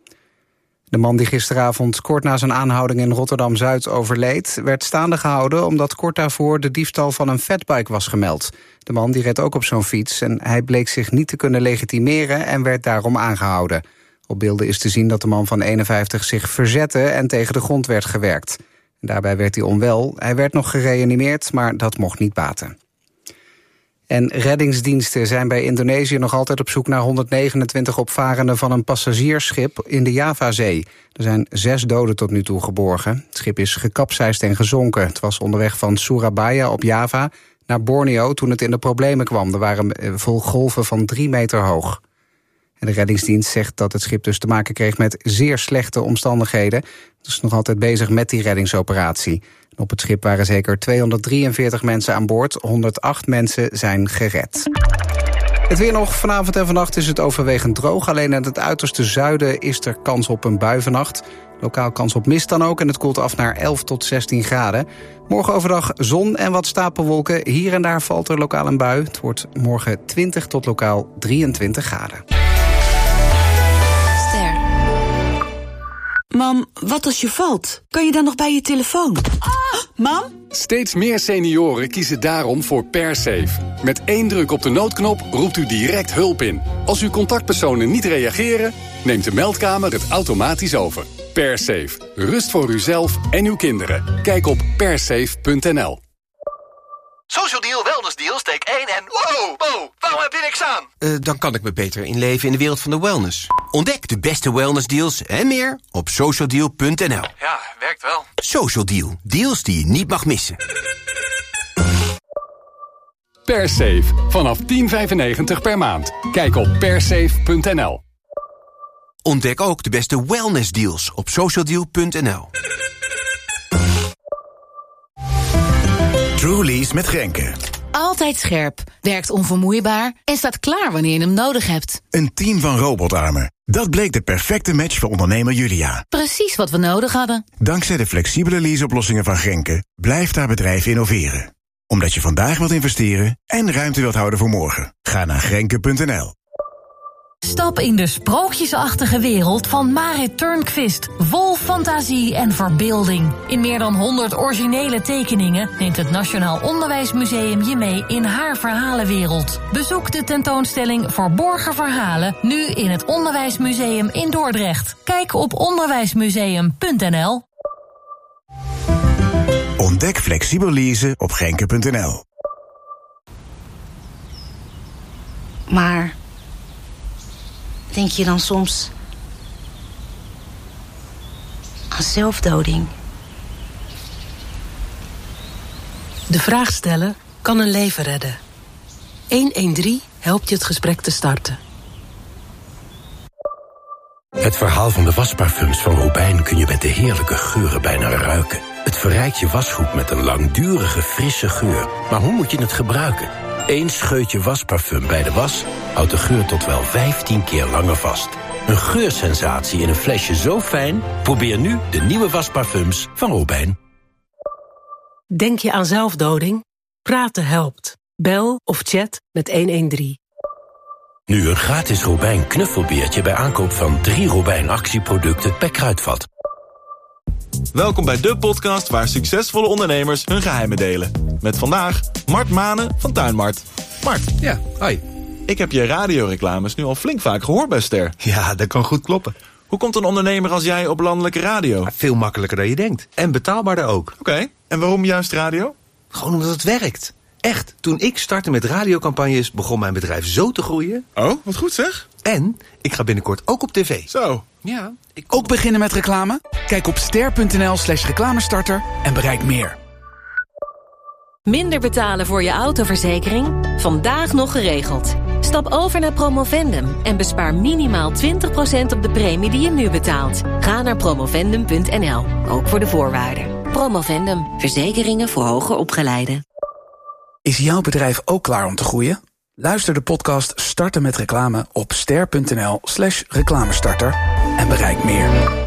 De man die gisteravond kort na zijn aanhouding in Rotterdam-Zuid overleed, werd staande gehouden omdat kort daarvoor de diefstal van een fatbike was gemeld. De man die reed ook op zo'n fiets en hij bleek zich niet te kunnen legitimeren en werd daarom aangehouden. Op beelden is te zien dat de man van eenenvijftig zich verzette en tegen de grond werd gewerkt. Daarbij werd hij onwel. Hij werd nog gereanimeerd, maar dat mocht niet baten. En reddingsdiensten zijn bij Indonesië nog altijd op zoek naar honderdnegenentwintig opvarenden van een passagiersschip in de Javazee. Er zijn zes doden tot nu toe geborgen. Het schip is gekapseisd en gezonken. Het was onderweg van Surabaya op Java naar Borneo toen het in de problemen kwam. Er waren vol golven van drie meter hoog. En de reddingsdienst zegt dat het schip dus te maken kreeg met zeer slechte omstandigheden. Het is nog altijd bezig met die reddingsoperatie. Op het schip waren zeker tweehonderddrieënveertig mensen aan boord. honderdacht mensen zijn gered. Het weer nog. Vanavond en vannacht is het overwegend droog. Alleen in het uiterste zuiden is er kans op een bui vannacht. Lokaal kans op mist dan ook en het koelt af naar elf tot zestien graden. Morgen overdag zon en wat stapelwolken. Hier en daar valt er lokaal een bui. Het wordt morgen twintig tot lokaal drieëntwintig graden.
Mam, wat als je valt? Kan je dan nog bij je telefoon? Ah, mam?
Steeds meer senioren kiezen daarom voor PerSafe. Met één druk op de noodknop roept u direct hulp in. Als uw contactpersonen niet reageren, neemt de meldkamer het automatisch over. PerSafe. Rust voor uzelf en uw kinderen. Kijk op persafe punt n l.
Social Deal, Wellness Deal, steek één en... Wow, wow, waarom heb je niks aan? Uh, dan kan ik me beter inleven in de wereld van de wellness. Ontdek de beste wellness deals en meer op social deal punt n l.
Ja, werkt wel.
Social Deal, deals die je niet mag missen.
PerSafe, vanaf tien vijfennegentig per maand. Kijk op persafe punt n l.
Ontdek ook de beste wellness deals op social deal punt n l.
Truly's met Grenke.
Altijd scherp, werkt onvermoeibaar en staat klaar wanneer je hem nodig hebt.
Een team van robotarmen. Dat bleek de perfecte match voor ondernemer Julia.
Precies wat we nodig hadden.
Dankzij de flexibele leaseoplossingen van Grenke blijft haar bedrijf innoveren. Omdat je vandaag wilt investeren en ruimte wilt houden voor morgen. Ga naar grenke punt n l.
Stap in de sprookjesachtige wereld van Marit Turnquist. Vol fantasie en verbeelding. In meer dan honderd originele tekeningen neemt het Nationaal Onderwijsmuseum je mee in haar verhalenwereld. Bezoek de tentoonstelling Verborgen Verhalen nu in het Onderwijsmuseum in Dordrecht. Kijk op onderwijsmuseum punt n l.
Ontdek flexibel leasen op genke punt n l.
Maar denk je dan soms aan zelfdoding?
De vraag stellen kan een leven redden. honderddertien helpt je het gesprek te starten.
Het verhaal van de wasparfums van Robijn kun je met de heerlijke geuren bijna ruiken. Het verrijkt je wasgoed met een langdurige, frisse geur. Maar hoe moet je het gebruiken? Eén scheutje wasparfum bij de was houdt de geur tot wel vijftien keer langer vast. Een geursensatie in een flesje zo fijn? Probeer nu de nieuwe wasparfums van Robijn.
Denk je aan zelfdoding? Praten helpt. Bel of chat met honderddertien.
Nu een gratis Robijn knuffelbeertje bij aankoop van drie Robijn actieproducten per kruidvat.
Welkom bij de podcast waar succesvolle ondernemers hun geheimen delen. Met vandaag Mart Manen van Tuinmart. Mart.
Ja, hoi.
Ik heb je radioreclames nu al flink vaak gehoord bij Ster.
Ja, dat kan goed kloppen.
Hoe komt een ondernemer als jij op landelijke radio?
Ja, veel makkelijker dan je denkt. En betaalbaarder ook.
Oké, okay. En waarom juist radio?
Gewoon omdat het werkt. Echt, toen ik startte met radiocampagnes begon mijn bedrijf zo te groeien.
Oh, wat goed zeg.
En ik ga binnenkort ook op tv.
Zo.
Ja. Ik...
Ook beginnen met reclame? Kijk op ster punt n l slash reclamestarter en bereik meer.
Minder betalen voor je autoverzekering? Vandaag nog geregeld. Stap over naar Promovendum en bespaar minimaal twintig procent op de premie die je nu betaalt. Ga naar promovendum punt n l, ook voor de voorwaarden. Promovendum, verzekeringen voor hoger opgeleiden.
Is jouw bedrijf ook klaar om te groeien? Luister de podcast Starten met Reclame op ster punt n l slash reclamestarter en bereik meer.